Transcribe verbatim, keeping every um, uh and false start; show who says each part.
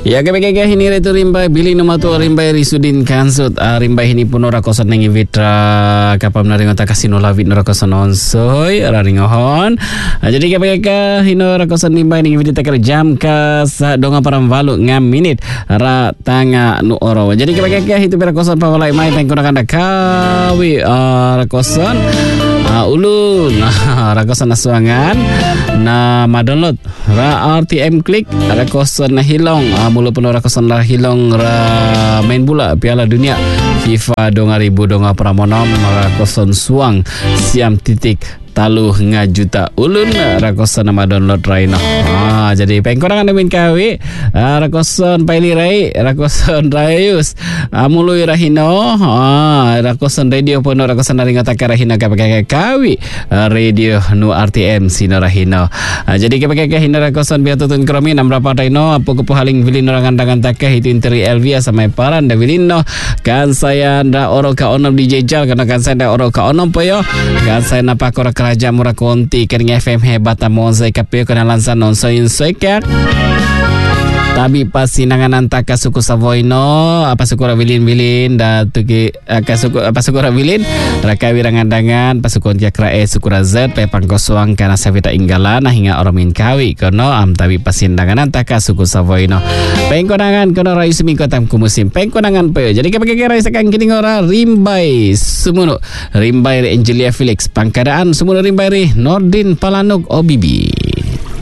Speaker 1: Ya kebegah ini retu rimbai bili nomor tu rimbai Risudin Kansut uh, rimbai ini pun ora kosan nengi vitra kapam na ringo takasino lavit nora kosan onsoy raringohon. Uh, jadi kebegah ini ora kosan rimbai nengi vitra takar jam kas donga param valu ngam minit ra tanga nu oro. Jadi kebegah itu pera kosan pawalai mai tengkuna kanda kawi uh, ra kosan uh, ulun uh, ra kosan asuangan na madownload ra R T M klik ra kosan na hilong uh, mula pun ra kosan la hilong ra main bola Piala Dunia FIFA dua ribu dua pramonom ra kosan suang siam titik taluh ngajuta ulun rakosan nama download raino. Ah, jadi pengkorangan demin kawi ah, rakosan paili rai rakosan rayus ah, mului rahino ah, rakosan radio pun rakosan dari ngata rahino kapake kawi ah, radio nu R T M sino rahino. Ah, jadi kapake hino rakosan biar tutun kromi nam berapa raino apa kepo haling vilin orangan tangan takah itu interi Elvia sampai paran da vilino kan saya nda oro ka onom D J Jal karena kan saya nda oro ka onom poyo kan saya napa kora Raja Murah Konti kering F M hebat mozai kapio kena lansan non soin soikak tapi pas sinangan antaka suku Savoino apa suku Ravilin-Vilin da tuki apa suku apa suku Ravilin raka wirangandangan pas suku Jakrae suku Razet pe pangkosoang kana savita inggalan hingga oromin kawi kono am tapi pas sinangan antaka suku Savoino pengkonangan kono rai semi kotam kumusim pengkonangan pe jadi kapake rai sakang kini ora rimbai sumuno rimbai Angelia Felix pangkadaan sumuno rimbai ri Nordin Palanuk O B B.